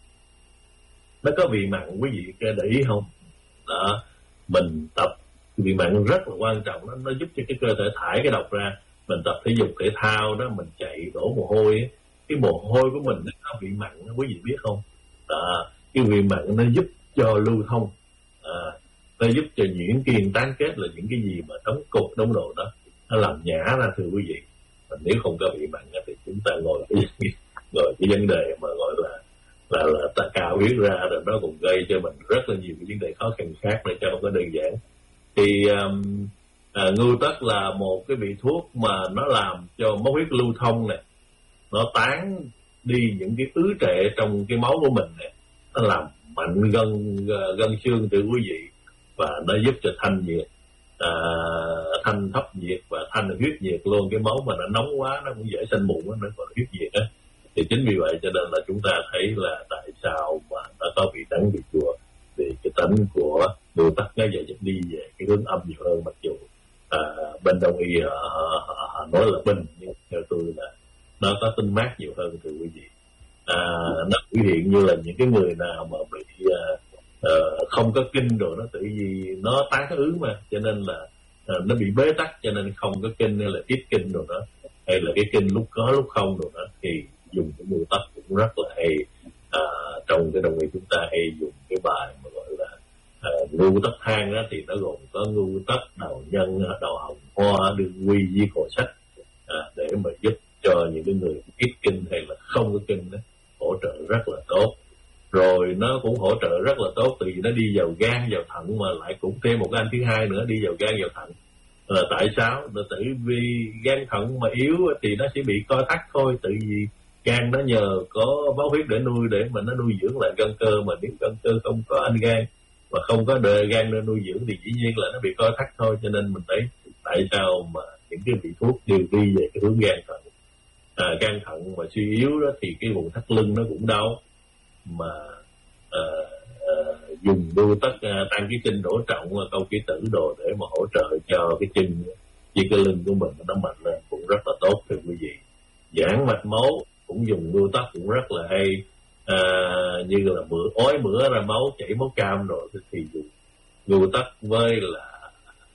nó có vị mặn, quý vị để ý không? Đó, mình tập vị mặn rất là quan trọng, nó nó giúp cho cái cơ thể thải cái độc ra. Mình tập thể dục thể thao đó, mình chạy đổ mồ hôi ấy, cái mồ hôi của mình nó có vị mặn, quý vị biết không? Đó, cái vị mặn nó giúp cho lưu thông, à, nó giúp cho nhuyễn kiên tán kết, là những cái gì mà đóng cục đóng đồ đó nó làm nhả ra, thưa quý vị. Mà nếu không có vị mặn thì chúng ta ngồi cái ngồi cái vấn đề mà gọi là là là ta cao huyết ra, rồi nó cũng gây cho mình rất là nhiều cái vấn đề khó khăn khác, để cho không có đơn giản. Thì um, à, ngưu tất là một cái vị thuốc mà nó làm cho máu huyết lưu thông này, nó tán đi những cái ứ trệ trong cái máu của mình này, nó làm mạnh gân gân xương, thưa quý vị, và nó giúp cho thanh nhiệt, à, thanh thấp nhiệt và thanh huyết nhiệt luôn. Cái máu mà nó nóng quá nó cũng dễ sanh mụn, nó còn huyết nhiệt á. Thì chính vì vậy cho nên là chúng ta thấy là tại sao mà nó có vị đắng vị chua, thì cái tánh của ngưu tất nó dễ đi về cái hướng âm nhiều hơn. Mặc dù à, bên đông y họ, họ, họ nói là bình, nhưng theo tôi là nó có tính mát nhiều hơn, thưa quý vị. À, nó biểu hiện như là những cái người nào mà bị à, à, không có kinh rồi, nó tự vì nó tán cái ứ mà, cho nên là à, nó bị bế tắc, cho nên không có kinh, hay là ít kinh rồi đó, hay là cái kinh lúc có lúc không rồi đó, thì dùng cái ngưu tất cũng rất là hay. À, trong cái đồng y chúng ta hay dùng cái bài mà gọi là à, ngưu tất thang đó, thì nó gồm có ngưu tất, đào nhân, đào hồng, hoa, đương quy, di khổ sách, à, để mà giúp cho những cái người ít kinh hay là không có kinh đó, hỗ trợ rất là tốt. Rồi nó cũng hỗ trợ rất là tốt tại vì nó đi vào gan, vào thận, mà lại cũng thêm một cái anh thứ hai nữa, đi vào gan, vào thận. Là tại sao? Là tại vì gan thận mà yếu thì nó sẽ bị co thắt thôi, tại vì gan nó nhờ có máu huyết để nuôi, để mà nó nuôi dưỡng lại gân cơ, mà nếu gân cơ không có anh gan mà không có đời gan để nuôi dưỡng thì dĩ nhiên là nó bị co thắt thôi. Cho nên mình thấy tại sao mà những cái vị thuốc đều đi về cái hướng gan thận. À, gan thận mà suy yếu đó thì cái vùng thắt lưng nó cũng đau, mà à, à, dùng ngưu tất à, tăng cái kinh đổ trọng, câu ký tử đồ để mà hỗ trợ cho cái chân với cái lưng của mình nó mạnh lên cũng rất là tốt, thưa quý vị. Giãn mạch máu cũng dùng ngưu tất cũng rất là hay, à, như là mửa ói mửa ra máu, chảy máu cam rồi thì dùng ngưu tất với là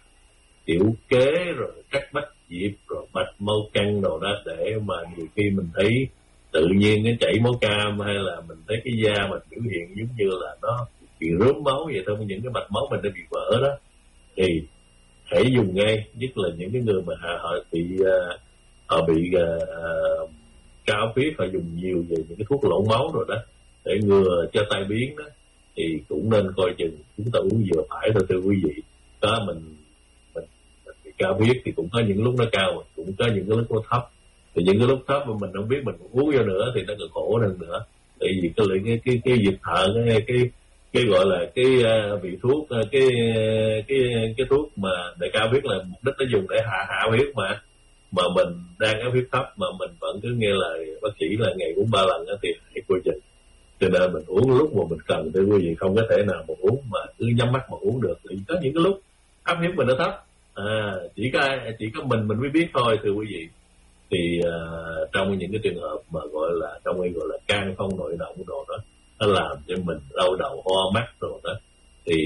tiểu kế, rồi cắt bách diệp, rồi bạch mau căng đồ đó, để mà nhiều khi mình thấy tự nhiên nó chảy máu cam, hay là mình thấy cái da mình biểu hiện giống như là nó bị rớm máu vậy thôi, những cái mạch máu mình đã bị vỡ đó, thì hãy dùng ngay. Nhất là những cái người mà họ bị uh, họ bị uh, cao huyết, họ dùng nhiều về những cái thuốc lộn máu rồi đó, để ngừa cho tai biến đó, thì cũng nên coi chừng chúng ta uống vừa phải thôi, thưa quý vị. Đó, mình mình, mình bị cao huyết thì cũng có những lúc nó cao, cũng có những cái lúc nó thấp. Thì những cái lúc thấp mà mình không biết mình uống vô nữa thì nó còn khổ hơn nữa. Tại vì cái cái cái cái dịch thận, cái cái cái gọi là cái uh, vị thuốc, uh, cái cái cái thuốc mà để cao huyết là mục đích nó dùng để hạ hạ huyết mà mà mình đang có huyết thấp mà mình vẫn cứ nghe lời bác sĩ là ngày uống ba lần đó, thì hãy coi chừng. Cho nên mình uống lúc mà mình cần, thưa quý vị, không có thể nào mà uống mà cứ nhắm mắt mà uống được. Thì có những cái lúc áp huyết mình nó thấp, à, chỉ có chỉ có mình mình mới biết thôi, thưa quý vị. Thì uh, trong những cái trường hợp mà gọi là trong cái gọi là can phong nội động đồ đó, nó làm cho mình đau đầu, hoa mắt đồ đó, thì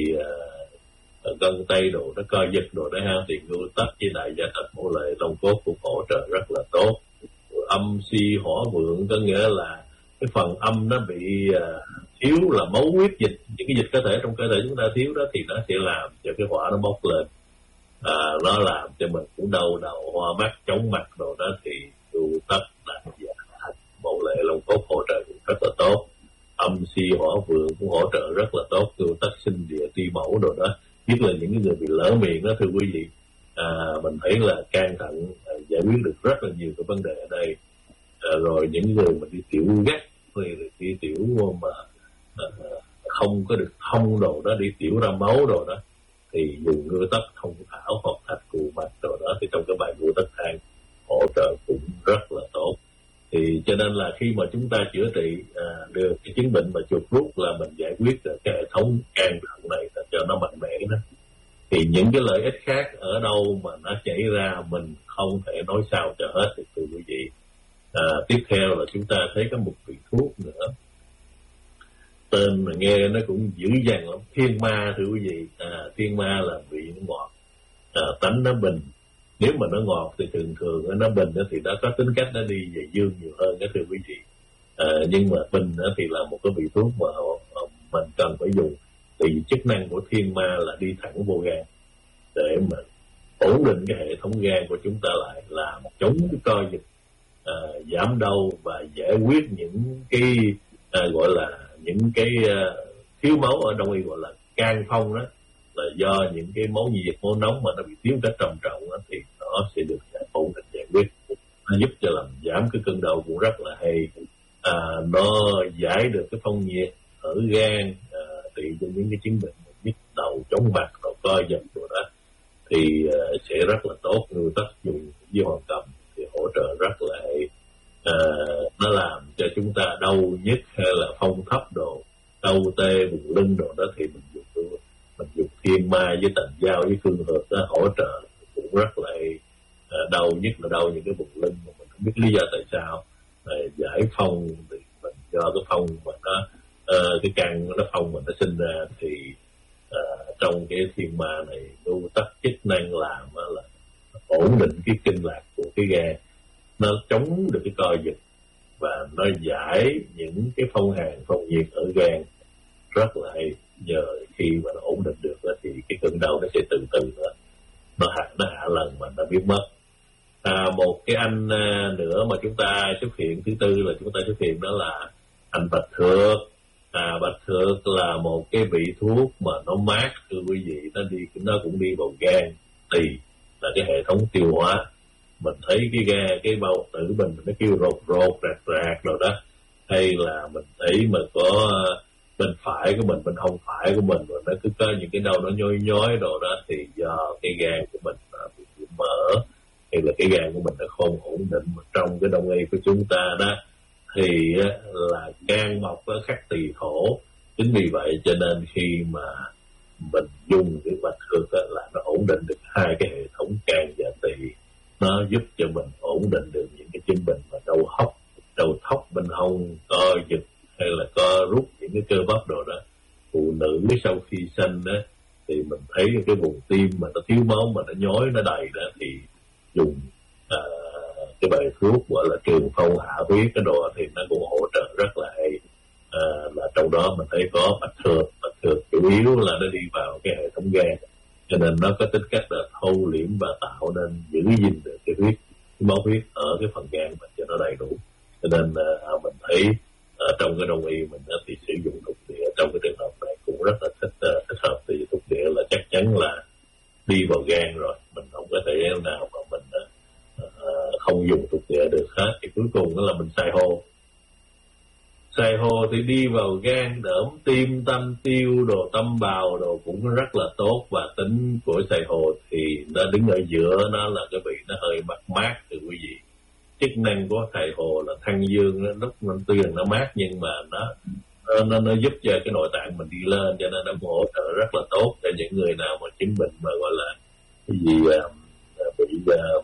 uh, gân tay đồ nó co giật đồ đó ha, thì ngưu tất với đại gia tật mổ lệ long cốt cũng hỗ trợ rất là tốt. Âm si hỏa vượng có nghĩa là cái phần âm nó bị uh, thiếu là máu huyết dịch, những cái dịch cơ thể trong cơ thể chúng ta thiếu đó, thì nó sẽ làm cho cái hỏa nó bốc lên. À, nó làm cho mình cũng đau đầu, hoa mắt, chóng mặt đồ đó, thì ngưu tất đại gia tật mổ lệ long cốt hỗ trợ cũng rất là tốt. Âm si hỏa vượng cũng hỗ trợ rất là tốt. Ngưu tất sinh địa ti mẫu đồ đó, nhất là những người bị lỡ miệng đó, thưa quý vị. À, mình thấy là can thận à, giải quyết được rất là nhiều cái vấn đề ở đây. À, rồi những người mà đi tiểu gắt, rồi đi tiểu mà à, không có được thông đồ đó, đi tiểu ra máu đồ đó, thì dùng ngưu tất thông thảo hoặc thạch cù mạch đồ đó, thì trong cái bài ngưu tất thang hỗ trợ cũng rất là tốt. Thì cho nên là khi mà chúng ta chữa trị à, được cái chứng bệnh mà chuột rút, là mình giải quyết được cái hệ thống can thận này cho nó mạnh mẽ đó, thì những cái lợi ích khác ở đâu mà nó chảy ra mình không không thể nói sao cho hết được thưa quý vị. À, tiếp theo là chúng ta thấy có một vị thuốc nữa, tên mà nghe nó cũng dữ dằn lắm, thiên ma thưa quý vị. À, thiên ma là vị nó ngọt, à, tánh nó bình. Nếu mà nó ngọt thì thường thường nó bình thì nó có tính cách nó đi về dương nhiều hơn đó thưa quý vị. À, nhưng mà bình thì là một cái vị thuốc mà mình cần phải dùng, thì chức năng của thiên ma là đi thẳng vô gan để mà ổn định cái hệ thống gan của chúng ta lại, làm chống cái co giật, à, giảm đau và giải quyết những cái à, gọi là những cái à, thiếu máu, ở đông y gọi là can phong đó, là do những cái máu nhiệt máu nóng mà nó bị thiếu cách trầm trọng đó, thì nó sẽ được ổn định giải quyết. Nó giúp cho làm giảm cái cơn đau cũng rất là hay. À, nó giải được cái phong nhiệt ở gan, à, trị cho những cái chứng bệnh nhức đầu, chóng mặt, đầu co giật rồi đó, thì uh, sẽ rất là tốt. Người tác dụng với hoàng cầm thì hỗ trợ rất là hay. Uh, nó làm cho chúng ta đau nhức hay là phong thấp đồ, đau tê vùng lưng đồ đó, thì mình dùng mình dùng thiên ma với tần dao với phương hợp đó hỗ trợ cũng rất là hay. Uh, đau nhất là đau những cái vùng lưng mà mình không biết lý do tại sao. Uh, giải phong thì mình do cái phong mà nó uh, cái căn nó phong mình nó sinh ra, thì uh, trong cái thiên ma này lưu tắc chức năng làm là ổn định cái kinh lạc của cái gan, nó chống được cái co giật và nó giải những cái phong hàn phong nhiệt ở gan rất là hay. Nhờ khi mà nó ổn định được đó, thì cái cơn đau nó sẽ từ từ nữa nó hạ nó hạ lần mà nó biến mất. À, một cái anh nữa mà chúng ta xuất hiện, thứ tư là chúng ta xuất hiện, đó là anh bạch thược. À, bạch thược là một cái vị thuốc mà nó mát thưa quý vị, nó đi nó cũng đi vào gan, tỳ là cái hệ thống tiêu hóa. Mình thấy cái ga cái bao tử mình nó kêu rột rột rạc rạc rồi đó, hay là mình thấy mà có bên phải của mình, bên hông phải của mình rồi nó cứ có những cái đau nó nhói nhói rồi đó, thì do cái gan của mình bị mở, hay là cái gan của mình nó không ổn định. Mà trong cái đông y của chúng ta đó thì là gan mọc nó khắc tỳ thổ, chính vì vậy cho nên khi mà mình dùng cái bạch thược là nó ổn định được hai cái hệ thống can và tỳ, nó giúp cho mình ổn định được những cái chứng bệnh mà đau hốc, đầu thóc bên hông, co giật hay là co rút những cái cơ bắp đồ đó. Phụ nữ sau khi sinh đó thì mình thấy cái vùng tim mà nó thiếu máu mà nó nhói nó đầy đó, thì dùng à, cái bài thuốc gọi là trường phong hạ huyết cái đồ thì nó cũng hỗ trợ rất là hay. À, là trong đó mình thấy có bạch thược. Bạch thược chủ yếu là nó đi vào cái hệ thống gan, cho nên nó có tính cách là thâu liễm và tạo nên giữ gìn được cái huyết, cái máu huyết ở cái phần gan mình cho nó đầy đủ. Cho nên à, mình thấy à, trong cái đông y mình à, thì sử dụng thuộc địa trong cái trường hợp này cũng rất là thích à, thích hợp. Thì thuộc địa là chắc chắn là đi vào gan rồi, mình không có thể nào mà mình à, à, không dùng thuộc địa được hết. Thì cuối cùng đó là mình xài hồ. Xài hồ thì đi vào gan, đỡm tim, tâm tiêu đồ, tâm bào đồ cũng rất là tốt. Và tính của xài hồ thì nó đứng ở giữa, nó là cái vị nó hơi mát mát từ quý vị. Chức năng của xài hồ là thăng dương, nó lúc nó tuy rằng nó mát nhưng mà nó nó nó giúp cho cái nội tạng mình đi lên, cho nên nó hỗ trợ rất là tốt cho những người nào mà chứng bệnh mà gọi là cái gì bị uh,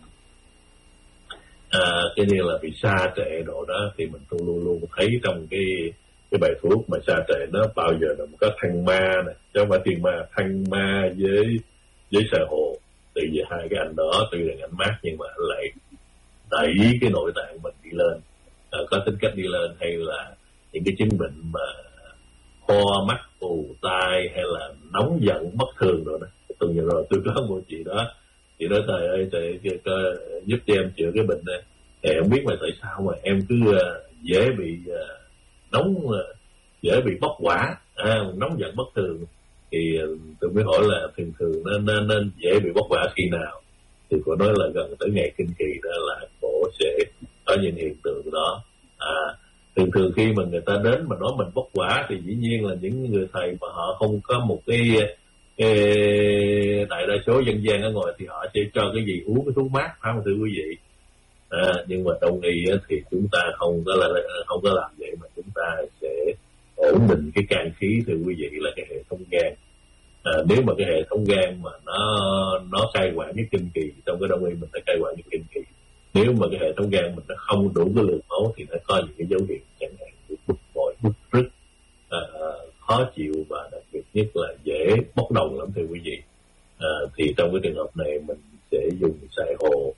À, cái này là bị sa trệ độ đó, thì mình luôn luôn thấy trong cái cái bài thuốc mà sa trệ nó bao giờ là một cái thăng ma này, chứ không phải tiền ma, thăng ma với với xà hồ. Từ vì hai cái anh đó tuy là anh mát nhưng mà lại đẩy cái nội tạng mình đi lên, à, có tính cách đi lên. Hay là những cái chứng bệnh mà ho mắt ù tai hay là nóng giận bất thường rồi đó. Tuần vừa rồi tôi có một chị đó, chị nói thầy ơi thầy giúp cho em chữa cái bệnh này. Thì em biết mà tại sao mà em cứ uh, dễ bị uh, nóng, uh, dễ bị bốc hỏa, à, nóng giận bất thường. Thì uh, tôi mới hỏi là thường thường nên, nên, nên dễ bị bốc hỏa khi nào. Thì cô nói là gần tới ngày kinh kỳ đó là cổ sẽ có những hiện tượng đó. À, thường thường khi mà người ta đến mà nói mình bốc hỏa thì dĩ nhiên là những người thầy mà họ không có một cái, cái đại đa số dân gian ở ngoài thì họ sẽ cho cái gì uống cái thuốc mát, phải không thưa quý vị? À, nhưng mà đông y thì chúng ta không có là không có làm vậy, mà chúng ta sẽ ổn định cái can khí thưa quý vị, là cái hệ thống gan. À, nếu mà cái hệ thống gan mà nó nó cai quản cái kinh kỳ, trong cái đông y mình phải cai quản cái kinh kỳ. Nếu mà cái hệ thống gan mình nó không đủ cái lượng máu thì nó có những cái dấu hiệu chẳng hạn như bực bội, bức rứt, à, khó chịu và đặc biệt nhất là dễ bốc đồng lắm thưa quý vị. À, thì trong cái trường hợp này mình sẽ dùng xài hồ,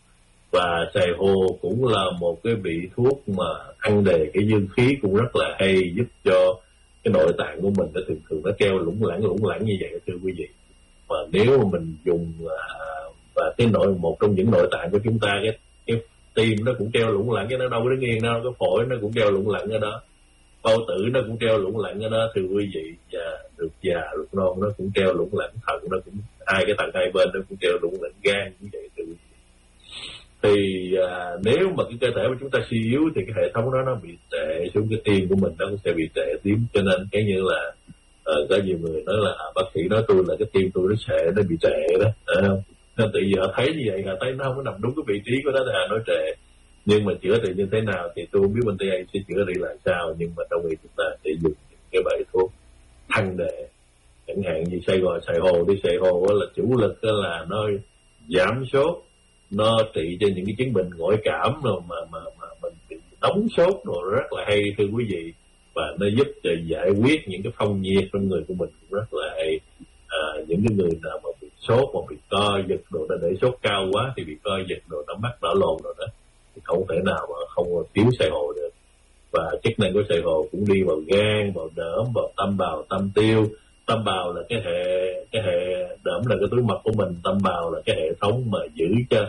và xài hồ cũng là một cái vị thuốc mà ăn đề cái dương khí cũng rất là hay, giúp cho cái nội tạng của mình nó thường thường nó treo lủng lẳng lủng lẳng như vậy thưa quý vị. Mà nếu mà mình dùng à, và cái nội một trong những nội tạng của chúng ta, cái cái tim nó cũng treo lủng lẳng, cái nó đâu có đứng yên đâu, cái phổi nó cũng treo lủng lẳng ở đó, bao tử nó cũng treo lủng lẳng ở đó thưa quý vị, và ruột già ruột non nó cũng treo lủng lẳng, thận nó cũng hai cái thận hai bên nó cũng treo lủng lẳng, gan như vậy thưa quý vị. Thì à, nếu mà cái cơ thể của chúng ta suy yếu thì cái hệ thống đó nó bị tệ xuống, cái tim của mình nó cũng sẽ bị tệ tím. Cho nên cái như là à, có nhiều người nói là bác sĩ nói tôi là cái tim tôi nó sẽ nó bị tệ đó, phải không? Nên tự giờ thấy như vậy, họ thấy nó không có nằm đúng cái vị trí của nó thì họ nói tệ. Nhưng mà chữa thì như thế nào thì tôi không biết bên tây y sẽ chữa đi làm sao, nhưng mà trong y chúng ta sẽ dùng cái bài thuốc thăng đề, chẳng hạn như Sài Gòn xài hồ đi. Xài hồ là chủ lực là nó giảm sốt, nó trị cho những cái chứng bệnh ngoại cảm rồi mà mà mà mình bị nóng sốt rồi rất là hay thưa quý vị, và nó giúp cho giải quyết những cái phong nhiệt trong người của mình cũng rất là hay. À, những cái người nào mà bị sốt mà bị co giật rồi, nó để sốt cao quá thì bị co giật rồi, nó mắt đỏ lồn rồi đó, thì không thể nào mà không thiếu xài hồ được. Và chức năng của xài hồ cũng đi vào gan, vào đỡm, vào tâm bào, tâm tiêu. Tâm bào là cái hệ cái hệ đỡm là cái túi mật của mình, tâm bào là cái hệ thống mà giữ cho,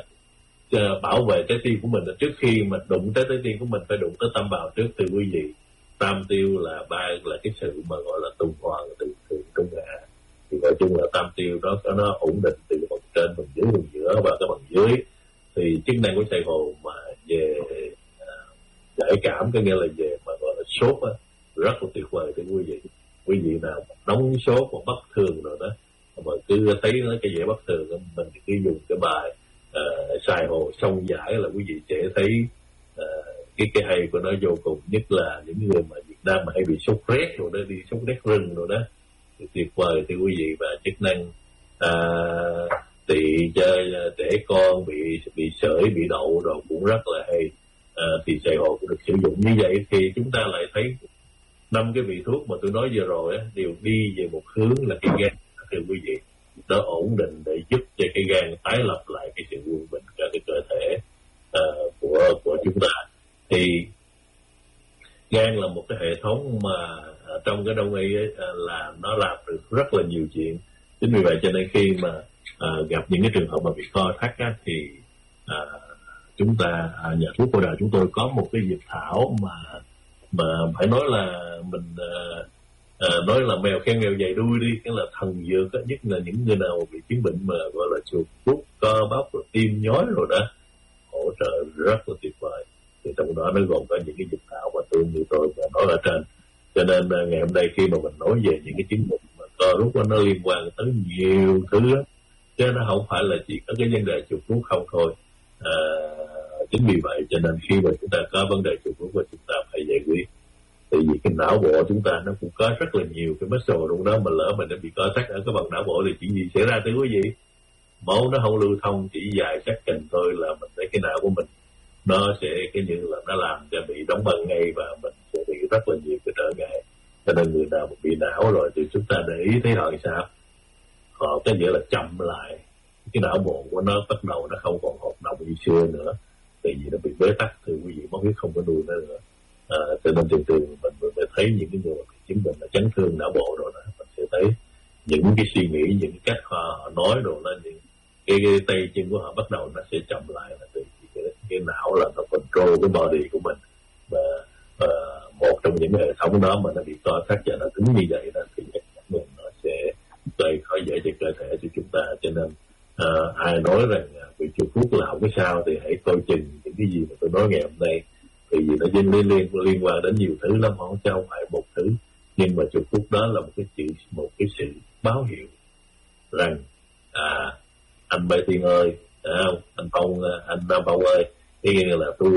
cho bảo vệ trái tim của mình. Trước khi mà đụng tới trái tim của mình phải đụng tới tâm bào trước từ quý vị. Tam tiêu là ba là cái sự mà gọi là tuần hoàn từ thượng trung hạ, thì nói chung là tam tiêu đó nó ổn định từ phần trên, phần dưới, phần giữa và cái phần dưới. Thì chức năng của xài hồ mà về uh, giải cảm, có nghĩa là về mà gọi là sốt á, rất là tuyệt vời thưa quý vị. Quý vị nào nóng sốt mà bất thường rồi đó, mà cứ thấy nó cái vẻ bất thường, mình cứ dùng cái bài uh, xài hồ xong giải là quý vị sẽ thấy uh, cái cái hay của nó vô cùng. Nhất là những người mà Việt Nam mà hay bị sốt rét rồi đó, đi sốt rét rừng rồi đó, thì tuyệt vời thưa quý vị. Và chức năng uh, thì cho trẻ con bị bị sởi, bị đậu rồi cũng rất là hay. Uh, thì xài hồ cũng được sử dụng như vậy. Thì chúng ta lại thấy năm cái vị thuốc mà tôi nói vừa rồi á, đều đi về một hướng là cái gan thưa quý vị, nó ổn định để giúp cho cái gan tái lập lại cái sự quân bình cả cái cơ thể uh, của của chúng ta. Thì gan là một cái hệ thống mà uh, trong cái đông y ấy, uh, là nó làm được rất là nhiều chuyện. Chính vì vậy cho nên khi mà uh, gặp những cái trường hợp mà bị co thắt á, thì uh, chúng ta uh, nhà thuốc Cô Đào chúng tôi có một cái dược thảo mà mà phải nói là mình uh, uh, nói là mèo khen mèo dày đuôi đi, cái là thần dược á, nhất là những người nào bị chứng bệnh mà gọi là chuột rút, co bắp rồi tim nhói rồi đó, hỗ trợ rất là tuyệt vời. Thì trong đó nó gồm có những cái dược thảo mà tôi như tôi đã nói ở trên. Cho nên uh, ngày hôm nay khi mà mình nói về những cái chứng bệnh mà co rút nó liên quan tới nhiều thứ á, chứ nó không phải là chỉ có cái vấn đề chuột rút không thôi. Uh, chính vì vậy cho nên khi mà chúng ta có vấn đề chuột rút, chúng ta phải giải quyết. Tại vì cái não bộ chúng ta nó cũng có rất là nhiều cái muscle trong đó, mà lỡ mình đã bị co thắt ở cái phần não bộ thì chuyện gì xảy ra thưa quý vị? Máu nó không lưu thông, chỉ dài chắc cần thôi là mình thấy cái não của mình nó sẽ cái như là nó làm cho bị đóng băng ngay, và mình sẽ bị rất là nhiều cái trở ngại. Cho nên người nào bị não rồi thì chúng ta để ý thấy họ sao? Họ cái nghĩa là chậm lại, cái não bộ của nó bắt đầu nó không còn hoạt động như xưa nữa, tại vì nó bị bế tắc thì quý vị máu huyết không có nuôi nữa. À, cho nên thường thường mình mới thấy những cái người mà chứng bệnh là chấn thương não bộ rồi đó, mình sẽ thấy những cái suy nghĩ, những cái cách họ nói rồi là những cái, cái tay chân của họ bắt đầu nó sẽ chậm lại, là từ cái, cái não là nó control cái body của mình. Và uh, một trong những hệ thống đó mà nó bị co thắt và nó cứng như vậy đó, thì chắc chắn mình nó sẽ gây khó dễ cho cơ thể cho chúng ta. Cho nên uh, ai nói rằng bị chuột rút là không có sao thì hãy coi chừng những cái gì mà tôi nói ngày hôm nay, vì nó liên liên liên quan đến nhiều thứ lắm, không sao phải một thứ. Nhưng mà chuột rút đó là một cái chữ, một cái sự báo hiệu rằng à, anh Bê Tiên ơi, à, anh Phong, anh Nam Phong ơi, cái là tôi